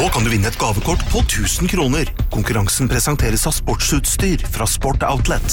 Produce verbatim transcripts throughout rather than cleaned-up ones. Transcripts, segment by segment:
kan du vinne et gavekort på tusen kroner. Konkurransen presenteres av sportsutstyr fra Sport Outlet.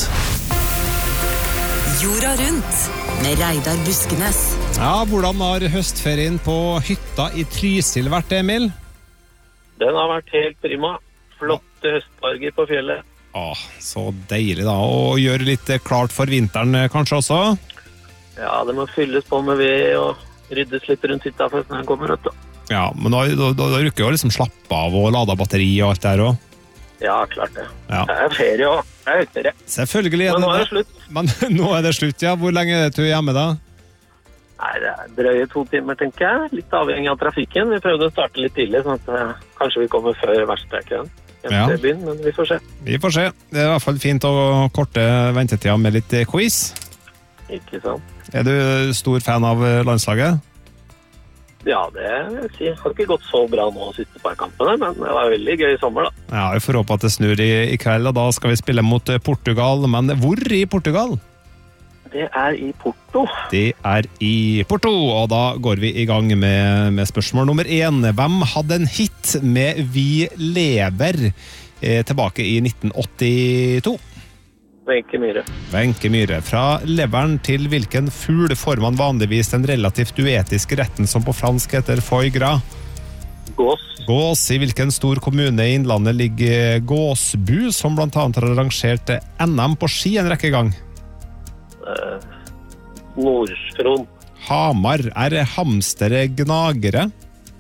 Jorda rundt med Reidar Buskenes. Ja, hvordan har høstferien på hytta i Trysil vært, Emil? Den har vært helt prima. Flotte høstfarger på fjellet. Åh, så deilig da. Og gjøre litt klart for vinteren kanskje også? Ja, det må fylles på med ved og ryddes litt rundt hytta for snøen kommer ut. Ja, men da, da, da, da rykker jo liksom slappe av og lade batteri og alt der også. Ja, klart det. Ja. Det er ferie også. Det er ferie. Selvfølgelig. Men nå er det slutt. Men nå er det slutt, ja. Hvor lenge er det du er hjemme da? Nei, det er drøye to timer, tenker jeg. Litt avhengig av trafikken. Vi prøvde å starte litt tidlig, sånn at uh, kanskje vi kommer før verkstrekken. Ja. Byen, men vi får se. Vi får se. Det er i hvert fall fint å korte ventetida med litt quiz. Ikke sant. Er du stor fan av landslaget? Ja, det vil jeg si. Det har ikke gått så bra nå siste par kampene, men det var veldig gøy i sommer da. Ja, vi får håpe at det snur i, i kveld, og da skal vi spille mot Portugal. Men hvor i Portugal? Det er i Porto. Det er i Porto, og da går vi i gang med, med spørsmål nummer én. Hvem hadde en hit med Vi lever eh, tilbake i nitten åttito? Wenche Myhre. Wenche Myhre. Fra leveren til hvilken fugl får man vanligvis den relativt uetiske retten som på fransk heter foie gras? Gås. Gås. I hvilken stor kommune i Innlandet ligger Gåsbu, som blant annet har arrangert N M på ski en rekke gang? Uh, Nordfron. Hamar. Er hamstere gnagere?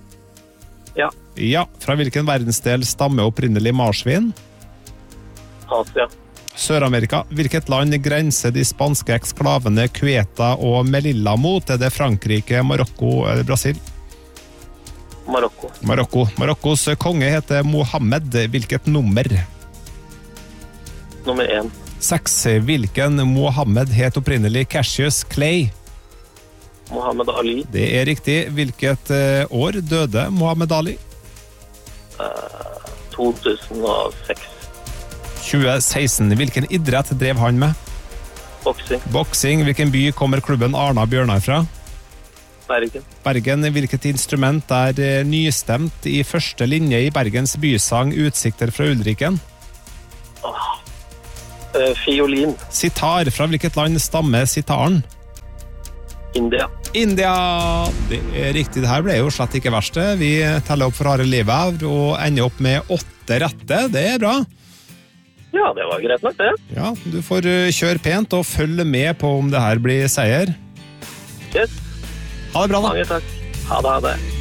Ja. Ja. Fra hvilken verdensdel stammer opprinnelig marsvin? Asia. Sør-Amerika. Hvilket land grenser de spanske eksklavene Queta og Melilla mot? Er det Frankrike, Marokko eller Brasil? Marokko. Marokko. Marokkos konge heter Mohammed. Hvilket nummer? Nummer én. Seks. Hvilken Mohammed het opprinnelig Cassius Clay? Mohammed Ali. Det er riktig. Hvilket år døde Mohammed Ali? Uh, to tusen og seks. tjue seksten. Hvilken idrett drev han med? Boksing. Boksing. Hvilken by kommer klubben Arna Bjørnar fra? Bergen. Bergen. Hvilket instrument er nystemt i første linje i Bergens bysang Utsikter fra Ulriken? Oh. Uh, fiolin. Sitar. Fra hvilket land stammer sitaren? India. India! Det er riktig. Det her ble jo slett ikke verst. Vi teller opp for harde livet og ender opp med åtte rette. Det er bra. Ja, det var greit nok det. Ja, du får kjøre pent og følge med på om det her blir seier. Yes. Ha det bra da. Mange takk. Ha det, ha det.